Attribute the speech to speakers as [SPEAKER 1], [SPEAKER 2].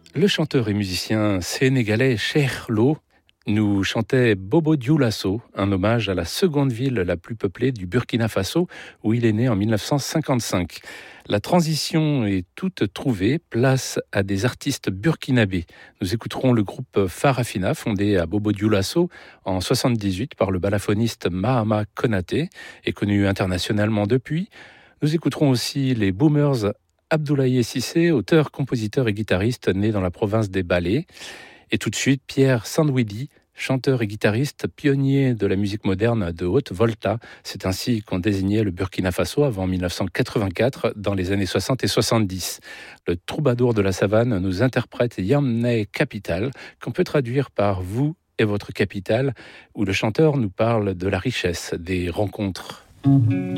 [SPEAKER 1] Le chanteur et musicien sénégalais Cheikh Lo nous chantait Bobo Dioulasso, un hommage à la seconde ville la plus peuplée du Burkina Faso, où il est né en 1955. La transition est toute trouvée, place à des artistes burkinabés. Nous écouterons le groupe Farafina, fondé à Bobo Dioulasso en 1978 par le balafoniste Mahama Konaté, et connu internationalement depuis. Nous écouterons aussi les Boomers Abdoulaye Cissé, auteur, compositeur et guitariste né dans la province des Balais. Et tout de suite, Pierre Sandwidi, chanteur et guitariste pionnier de la musique moderne de haute volta. C'est ainsi qu'on désignait le Burkina Faso avant 1984, dans les années 60 et 70. Le troubadour de la savane nous interprète Yamne Capital, qu'on peut traduire par « vous et votre capitale », où le chanteur nous parle de la richesse des rencontres.